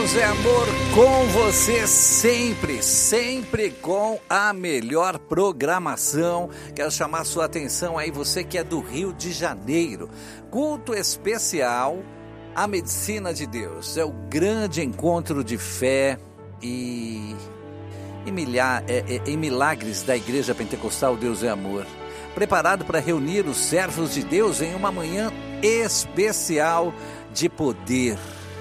Deus é amor com você sempre, sempre com a melhor programação. Quero chamar sua atenção aí, você que é do Rio de Janeiro. Culto especial, a Medicina de Deus. É o grande encontro de fé e milagres da Igreja Pentecostal Deus é Amor. Preparado para reunir os servos de Deus em uma manhã especial de poder,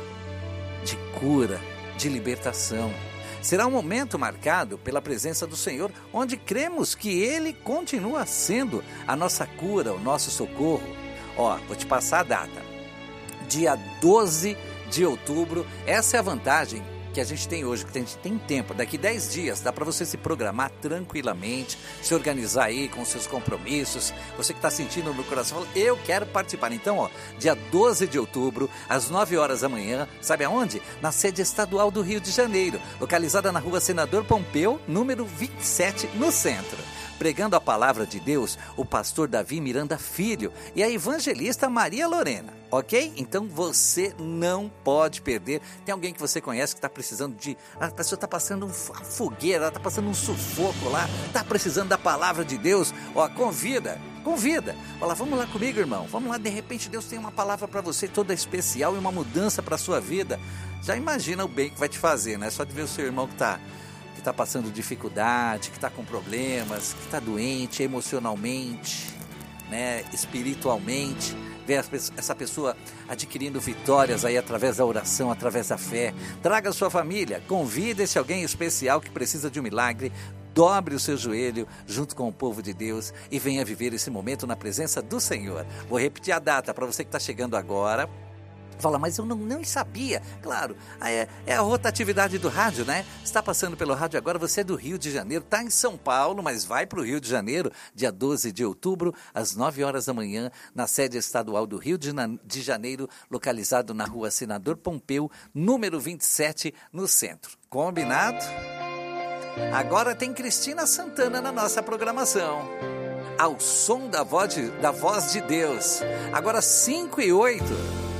de cura, de libertação. Será um momento marcado pela presença do Senhor, onde cremos que Ele continua sendo a nossa cura, o nosso socorro. Vou te passar a data. Dia 12 de outubro, essa é a vantagem que a gente tem hoje, que a gente tem tempo. Daqui 10 dias dá para você se programar tranquilamente, se organizar aí com seus compromissos. Você que está sentindo no coração, fala, eu quero participar. Então, dia 12 de outubro, às 9 horas da manhã, sabe aonde? Na sede estadual do Rio de Janeiro, localizada na rua Senador Pompeu, número 27, no centro. Pregando a palavra de Deus, o pastor Davi Miranda Filho e a evangelista Maria Lorena, ok? Então você não pode perder. Tem alguém que você conhece que está precisando a pessoa está passando uma fogueira, ela está passando um sufoco lá, está precisando da palavra de Deus, convida. Fala, vamos lá comigo, irmão, vamos lá, de repente Deus tem uma palavra para você toda especial e uma mudança para a sua vida. Já imagina o bem que vai te fazer, né? Só de ver o seu irmão que está passando dificuldade, que está com problemas, que está doente emocionalmente, né, espiritualmente, ver essa pessoa adquirindo vitórias aí através da oração, através da fé. Traga a sua família, convide esse alguém especial que precisa de um milagre, dobre o seu joelho junto com o povo de Deus e venha viver esse momento na presença do Senhor. Vou repetir a data para você que está chegando agora. Fala, mas eu não sabia. Claro, é a rotatividade do rádio, né? Está passando pelo rádio agora, você é do Rio de Janeiro, está em São Paulo, mas vai para o Rio de Janeiro, dia 12 de outubro, às 9 horas da manhã, na sede estadual do Rio de Janeiro, localizado na rua Senador Pompeu, número 27, no centro. Combinado? Agora tem Cristina Santana na nossa programação. Ao som da voz de Deus. Agora 5:08.